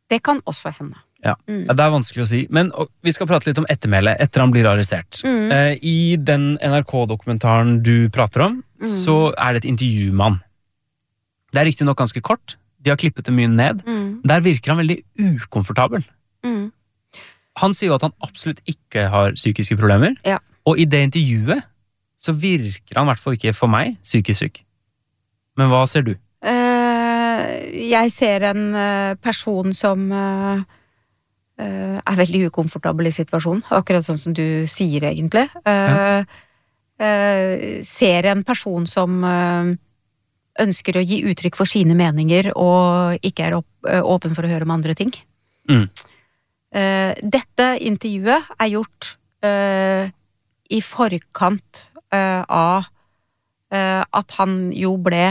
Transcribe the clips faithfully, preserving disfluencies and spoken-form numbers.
Det kan også hende. Ja, mm. det er vanskelig å si. Men og, vi skal prate litt om ettermæle etter han blir arrestert. Mm. Eh, I den N R K-dokumentaren du prater om, mm. så er det et intervju med han. Det er riktig nok ganske kort. De har klippet det mye ned. Mm. Der virker han veldig ukomfortabel. Mm. Han sier jo at han absolutt ikke har psykiske problemer. Ja. Og i det intervjuet så virker han i hvert fall ikke for meg psykisk syk. Men hva ser du? Uh, jeg ser en uh, person som uh, uh, er veldig ukomfortabel i situasjonen, akkurat sånn som du sier egentlig. Uh, ja. uh, ser en person som uh, ønsker å gi uttrykk for sine meninger og ikke er opp, uh, åpen for å høre om andre ting. Mm. Uh, dette intervjuet er gjort uh, i forkant uh, av uh, at han jo ble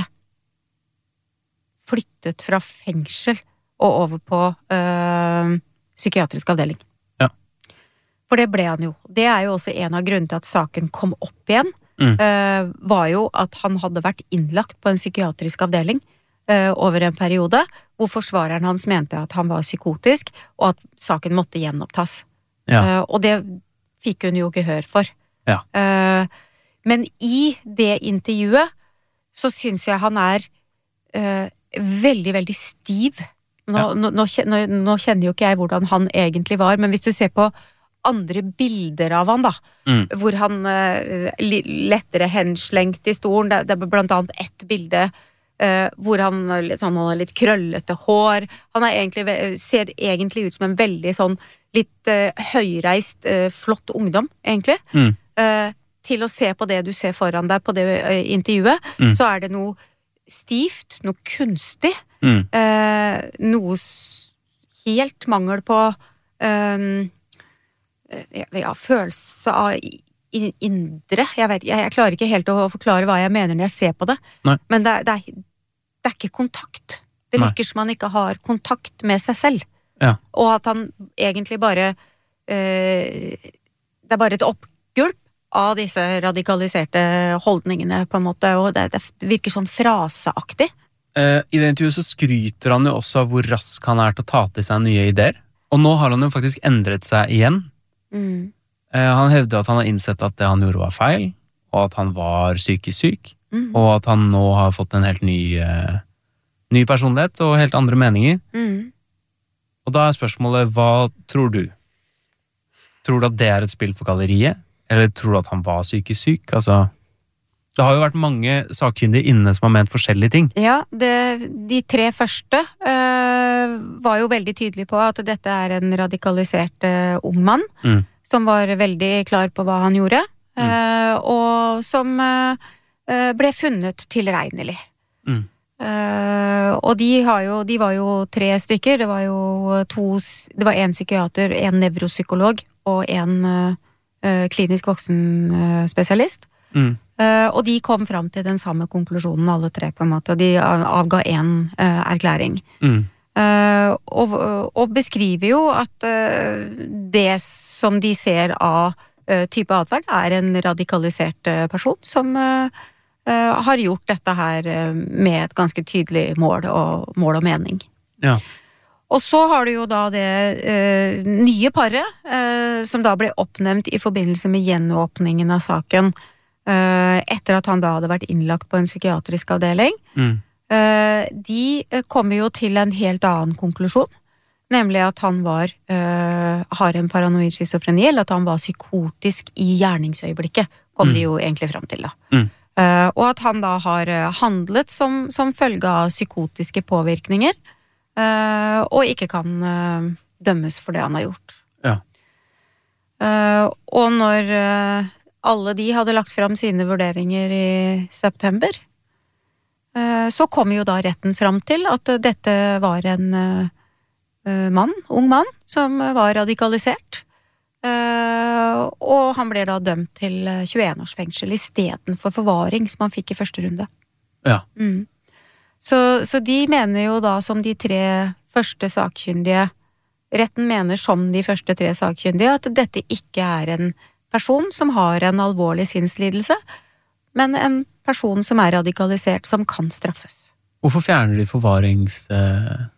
flyttet fra fengsel og over på uh, psykiatrisk avdeling. Ja. For det ble han jo. Det er jo også en av grunnene til at saken kom opp igjen, mm. uh, var jo at han hadde vært innlagt på en psykiatrisk avdeling uh, over en periode, hvor forsvareren hans mente at han var psykotisk, og at saken måtte gjenopptas. Ja. Uh, og det fikk hun jo gehør for. Ja. Uh, men i det intervjuet så synes jeg han er uh, veldig, veldig stiv. Nå, Ja. nå, nå, kjenner, nå kjenner jo ikke jeg hvordan han egentlig var, men hvis du ser på andre bilder av han da, mm. hvor han uh, lettere henslengt i stolen, det, det er blant annet ett bilde uh, hvor han, litt, sånn, han har litt krøllete hår, han er egentlig, ser egentlig ut som en veldig sånn litt uh, høyreist, uh, flott ungdom, egentlig. Mm. Uh, til å se på det du ser foran deg på det uh, intervjuet, mm. så er det noe stivt, noe kunstig, mm. uh, noe helt mangel på um, ja, følelse av indre, jeg vet, jeg, jeg klarer ikke helt å forklare hva jeg mener når jeg ser på det, Nei. men det, det, er, det er ikke kontakt. Det virker Nei. Som han ikke har kontakt med seg selv. Ja. Og at han egentlig bare uh, det er bare et oppgulp av disse radikaliserte holdningene på en måte, og det, det virker sånn fraseaktig. Uh, I det intervjuet så skryter han jo også av hvor rask han er til å ta til seg nye ideer, og nå har han jo faktisk endret seg igjen. Mm. Uh, han hevder at han har innsett at det han gjorde var feil, og at han var psykisk syk, mm. og at han nå har fått en helt ny, uh, ny personlighet og helt andre meninger. Mm. Og da er spørsmålet, hva tror du? Tror du at det er et spill for galleriet? Eller tror du at han var psykisk syk? Altså, det har jo vært mange sakkyndige inne som har ment forskjellige ting. Ja, det, de tre første øh, var jo veldig tydelige på at dette er en radikalisert øh, ung mann, mm. som var veldig klar på hva han gjorde, mm. øh, og som øh, ble funnet tilregnelig. Mm. Uh, og de, har jo, de var jo tre stykker. Det var jo to, det var en psykiater, en nevropsykolog og en uh, klinisk voksenspesialist. Mm. Uh, og de kom fram til den samme konklusjonen, alle tre på en måte, og de avga en uh, erklæring. Mm. Uh, og, og beskriver jo at uh, det som de ser av uh, type atferd er en radikalisert uh, person som uh, Uh, har gjort dette her uh, med et ganske tydelig mål og, mål og mening. Ja. Og så har du jo da det uh, nye paret, uh, som da ble oppnevnt i forbindelse med gjenåpningen av saken, uh, etter at han da hadde vært innlagt på en psykiatrisk avdeling. Mm. Uh, de uh, kommer jo til en helt annen konklusjon, nemlig at han var, uh, har en paranoid schizofreni, eller at han var psykotisk i gjerningsøyeblikket, kom mm. de jo egentlig fram til da. Mm. Uh, og at han da har uh, handlet som, som følge av psykotiske påvirkninger, uh, og ikke kan uh, dømmes for det han har gjort. Ja. Uh, og når uh, alle de hadde lagt fram sine vurderinger i september, uh, så kom jo da retten fram til at uh, dette var en uh, mann, ung mann, som uh, var radikalisert. Uh, og han ble da dømt til tjueen års fengsel i stedet for forvaring som han fikk i første runde. Ja. Mm. Så, så de mener jo da som de tre første sakkyndige, retten mener som de første tre sakkyndige, at dette ikke er en person som har en alvorlig sinnslidelse, men en person som er radikalisert, som kan straffes. Hvorfor fjerner de forvarings... Uh,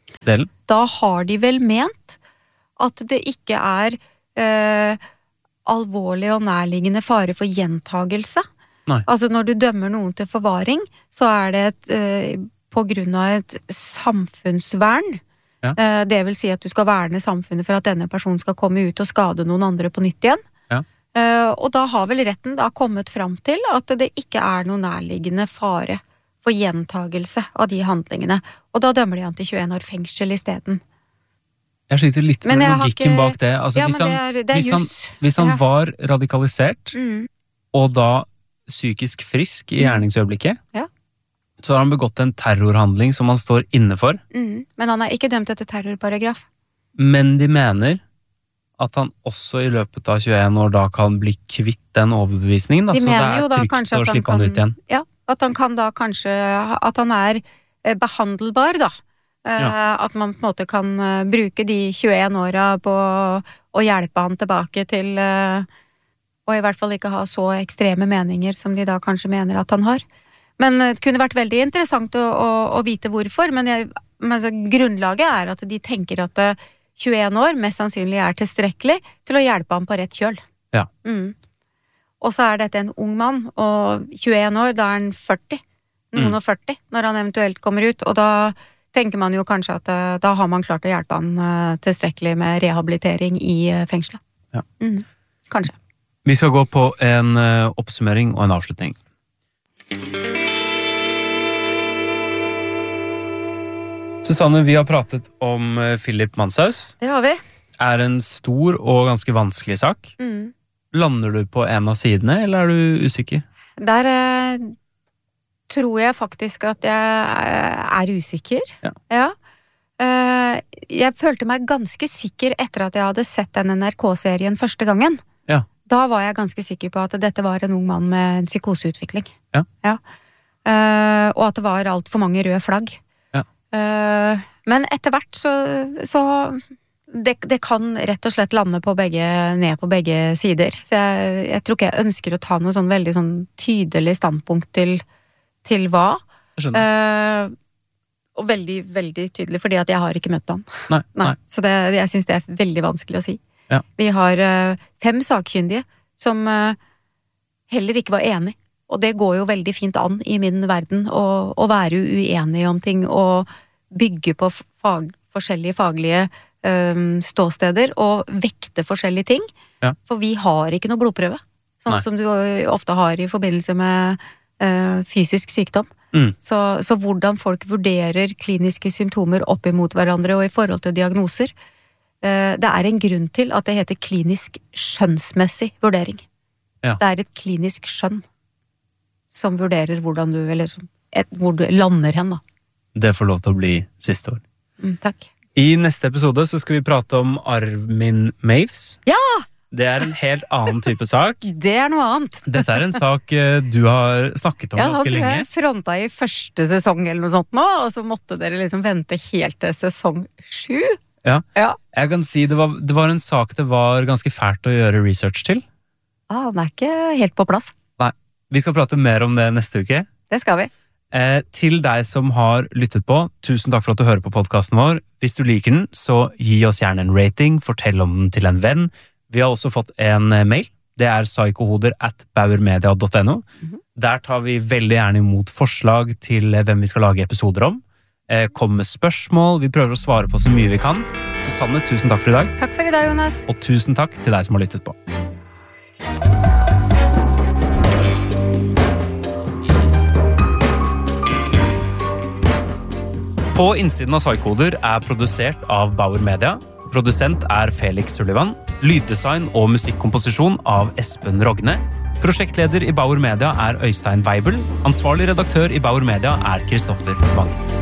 delen? Da har de vel ment at det ikke er eh, alvorlig og nærliggende fare for gjentagelse. Nei. Altså når du dømmer noen til forvaring, så er det et, eh, på grunn av et samfunnsvern. Ja. Eh, det vil si at du skal verne samfunnet for at denne personen skal komme ut og skade noen andre på nytt igjen. Ja. Eh, og da har vel retten da kommet fram til at det ikke er noen nærliggende fare for gjentagelse av de handlingene. Og da dømmer de han til tjueen år fengsel i stedet. Jeg sliter litt med logikken ikke... bak det. Altså, ja, hvis, han, det er, det er hvis, han, just... hvis han ja. var radikalisert, mm. og da psykisk frisk i gjerningsøyeblikket, ja. så har han begått en terrorhandling som han står inne for. Mm. Men han er ikke dømt etter terrorparagraf. Men de mener at han også i løpet av tjueen år da kan bli kvitt den overbevisningen. Da, de så det mener jo er da trygt kanskje å at han slippe han kan, ut igjen. ja, at han kan da kanskje, at han er behandelbar da. Ja. At man på en måte kan bruke de tjueen åra på å hjelpe han tilbake til, og i hvert fall ikke ha så ekstreme meninger som de da kanskje mener at han har. Men det kunne vært veldig interessant å, å, å vite hvorfor, men, jeg, men så, grunnlaget er at de tenker at tjueen år mest sannsynlig er tilstrekkelig til å hjelpe ham på rett kjøl. Ja. Mm. Og så er dette en ung mann, og tjueen år, da er han førti. Noen Mm. og førti, når han eventuelt kommer ut. Og da tenker man jo kanskje at da har man klart å hjelpe han tilstrekkelig med rehabilitering i fengselet. Ja. Mm. Kanskje. Vi skal gå på en uh, oppsummering og en avslutning. Susanne, vi har pratet om uh, Philip Manshaus. Det har vi. Er en stor og ganske vanskelig sak. Mm. Lander du på en av sidene, eller er du usikker? Der eh, tror jeg faktisk at jeg er usikker. Ja. Ja. Eh, jeg følte meg ganske sikker etter at jeg hadde sett den N R K-serien første gangen. Ja. Da var jeg ganske sikker på at dette var en ung mann med en psykoseutvikling. Ja. Ja. Eh, og at det var alt for mange røde flagg. Ja. Eh, men etter hvert så, så det, det kan rett og slett lande på begge, ned på begge sider. Så jeg, jeg tror ikke jeg ønsker å ta noe sånn veldig sånn tydelig standpunkt til, til hva. Jeg skjønner. Eh, og veldig, veldig tydelig, fordi at jeg har ikke møtt han. Nei, nei. Nei. Så det, jeg synes det er veldig vanskelig å si. Ja. Vi har eh, fem sakkyndige som eh, heller ikke var enig. Og det går jo veldig fint an i min verden å, å være uenig om ting og bygge på fag, forskjellige faglige um, ståsteder og vekte forskjellige ting. Ja. For vi har ikke noe blodprøve, sånn Nei. som du ofte har i forbindelse med uh, fysisk sykdom. Mm. Så, så hvordan folk vurderer kliniske symptomer opp imot hverandre og i forhold til diagnoser, uh, det er en grunn til at det heter klinisk skjønnsmessig vurdering. Ja. Det er et klinisk skjønn som vurderer hvordan du, eller som, et, hvor du lander hen da. Det får lov til å bli siste ord. Mm, takk. I neste episode så skal vi prate om Armin Meiwes. Ja! Det er en helt annen type sak. Det er noe annet. Dette er en sak eh, du har snakket om Ja, han ganske tror lenge. jeg fronta i første sesong eller noe sånt nå, og så måtte dere liksom vente helt til sesong sju. Ja. Ja. Jeg kan si det var, det var en sak det var ganske fælt å gjøre research til. Ah, den er ikke helt på plass. Nei, vi skal prate mer om det neste uke. Det skal vi. Eh, til deg som har lyttet på, tusen takk for at du hører på podcasten vår. Hvis du liker den, så gi oss gjerne en rating, fortell om den til en venn. Vi har også fått en mail. Det er psykohoder at bauermedia punktum no. Mm-hmm. Der tar vi veldig gjerne imot forslag til hvem vi skal lage episoder om. Eh, kom med spørsmål, vi prøver å svare på så mye vi kan. Susanne, tusen takk for i dag. Takk for i dag, Jonas. Og tusen takk til deg som har lyttet på. På innsiden av Psykoder er produsert av Bauer Media. Produsent er Felix Sullivan. Lyddesign og musikkomposisjon av Espen Rogne. Prosjektleder i Bauer Media er Øystein Weibel. Ansvarlig redaktør i Bauer Media er Kristoffer Wangen.